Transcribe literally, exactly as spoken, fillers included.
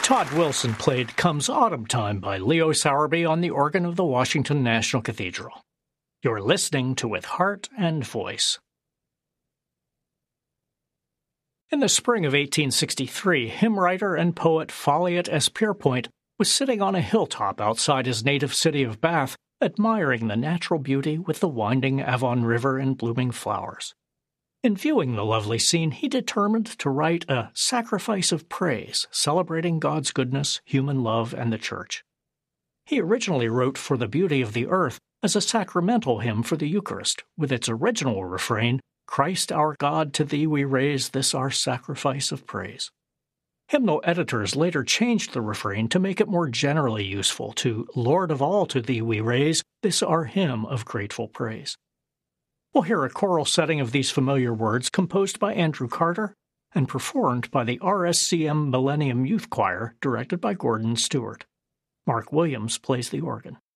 Todd Wilson played Comes Autumn Time by Leo Sowerby on the organ of the Washington National Cathedral. You're listening to With Heart and Voice. In the spring of eighteen sixty-three, hymn writer and poet Folliot S. Pierpoint was sitting on a hilltop outside his native city of Bath, admiring the natural beauty with the winding Avon River and blooming flowers. In viewing the lovely scene, he determined to write a sacrifice of praise, celebrating God's goodness, human love, and the Church. He originally wrote For the Beauty of the Earth as a sacramental hymn for the Eucharist, with its original refrain, Christ our God, to thee we raise this our sacrifice of praise. Hymnal editors later changed the refrain to make it more generally useful to Lord of all, to thee we raise this our hymn of grateful praise. We'll hear a choral setting of these familiar words composed by Andrew Carter and performed by the R S C M Millennium Youth Choir, directed by Gordon Stewart. Mark Williams plays the organ.